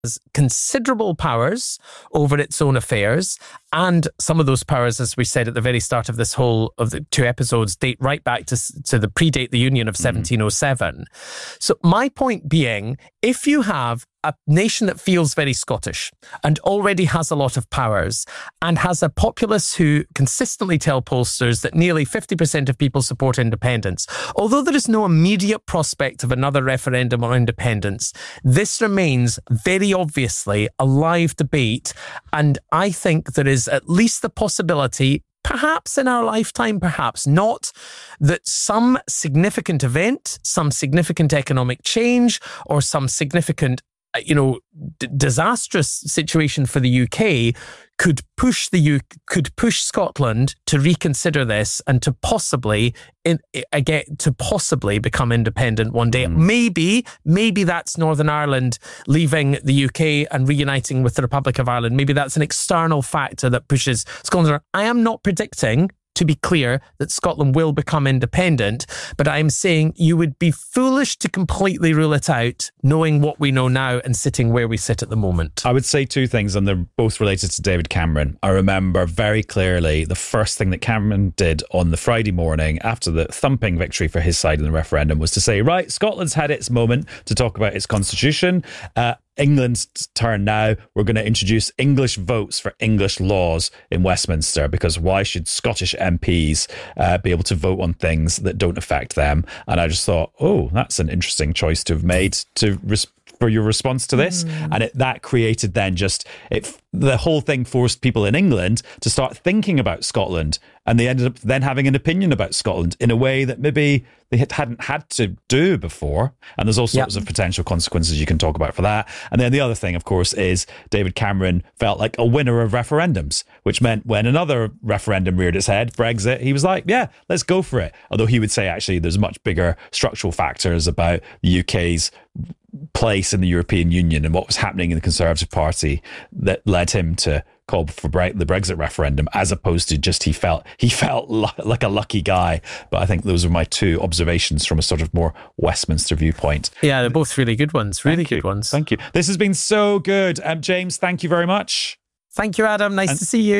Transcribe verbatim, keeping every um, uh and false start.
has considerable powers over its own affairs, and some of those powers, as we said at the very start of this whole of the two episodes, date right back to to the predate the Union of seventeen oh seven. So my point being, if you have a nation that feels very Scottish and already has a lot of powers and has a populace who consistently tell pollsters that nearly fifty percent of people support independence, although there is no immediate prospect of another referendum on independence, this remains very obviously a live debate. And I think there is at least the possibility, perhaps in our lifetime, perhaps not, that some significant event, some significant economic change, or some significant, you know, d- disastrous situation for the U K could push the U could push Scotland to reconsider this and to possibly in, again to possibly become independent one day. Mm. Maybe, maybe that's Northern Ireland leaving the U K and reuniting with the Republic of Ireland. Maybe that's an external factor that pushes Scotland. I am not predicting, to be clear, that Scotland will become independent, but I'm saying you would be foolish to completely rule it out, knowing what we know now and sitting where we sit at the moment. I would say two things, and they're both related to David Cameron. I remember very clearly the first thing that Cameron did on the Friday morning after the thumping victory for his side in the referendum was to say, right, Scotland's had its moment to talk about its constitution. Uh, England's turn now. We're going to introduce English votes for English laws in Westminster, because why should Scottish M Ps uh, be able to vote on things that don't affect them? And I just thought, oh, that's an interesting choice to have made to res- for your response to this. Mm. And it, that created then just, it, the whole thing forced people in England to start thinking about Scotland, and they ended up then having an opinion about Scotland in a way that maybe they hadn't had to do before. And there's all sorts yep. of potential consequences you can talk about for that. And then the other thing, of course, is David Cameron felt like a winner of referendums, which meant when another referendum reared its head, Brexit, he was like, yeah, let's go for it. Although he would say, actually, there's much bigger structural factors about the U K's place in the European Union and what was happening in the Conservative Party that led him to call for Bre- the Brexit referendum, as opposed to just he felt he felt lu- like a lucky guy. But I think those are my two observations from a sort of more Westminster viewpoint. Yeah, they're both really good ones. Really thank good you. ones. Thank you. This has been so good. Um, James, thank you very much. Thank you, Adam. Nice and- to see you.